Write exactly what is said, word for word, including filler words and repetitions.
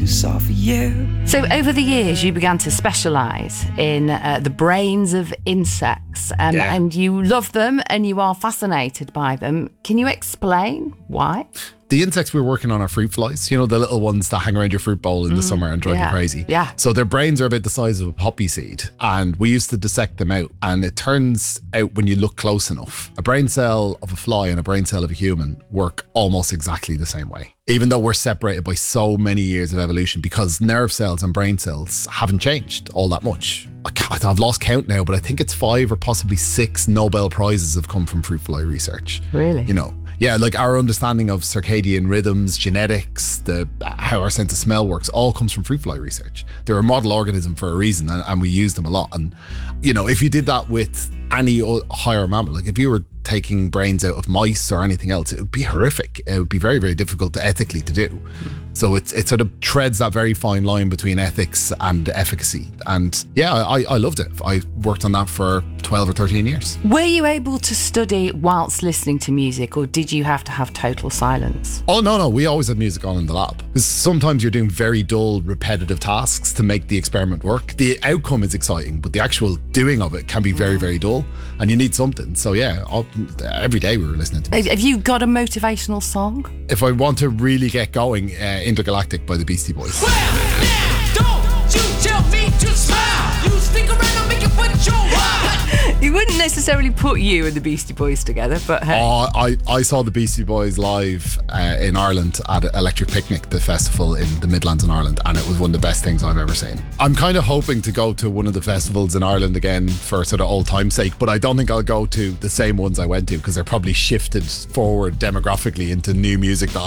is all for you. So over the years, you began to specialise in uh, the brains of insects, um, Yeah. and you love them and you are fascinated by them. Can you explain why? The insects we're working on are fruit flies, you know, the little ones that hang around your fruit bowl in the summer and drive yeah, you crazy. yeah. So their brains are about the size of a poppy seed, and we used to dissect them out. And it turns out, when you look close enough, a brain cell of a fly and a brain cell of a human work almost exactly the same way, even though we're separated by so many years of evolution, because nerve cells and brain cells haven't changed all that much. I can't- I've lost count now, but I think it's five or possibly six Nobel Prizes have come from fruit fly research. Really? You know, yeah, like our understanding of circadian rhythms, genetics, the how our sense of smell works, all comes from fruit fly research. They're a model organism for a reason, and, and we use them a lot. And, you know, if you did that with any o- higher mammal, like if you were taking brains out of mice or anything else, it would be horrific. It would be very, very difficult to ethically to do. So it's, it sort of treads that very fine line between ethics and efficacy. And yeah, I, I loved it. I worked on that for twelve or thirteen years. Were you able to study whilst listening to music, or did you have to have total silence? Oh, no, no. We always had music on in the lab. Because sometimes you're doing very dull, repetitive tasks to make the experiment work. The outcome is exciting, but the actual doing of it can be very, very dull. And you need something. So yeah, all, every day we were listening to music. Have you got a motivational song? If I want to really get going, uh, Intergalactic by the Beastie Boys. Well, now, don't you tell me to smile. You stick around and make it what you want. You wouldn't necessarily put you and the Beastie Boys together, but hey. Oh, I, I saw the Beastie Boys live uh, in Ireland at Electric Picnic, the festival in the Midlands in Ireland, and it was one of the best things I've ever seen. I'm kind of hoping to go to one of the festivals in Ireland again for sort of old time's sake, but I don't think I'll go to the same ones I went to, because they're probably shifted forward demographically into new music that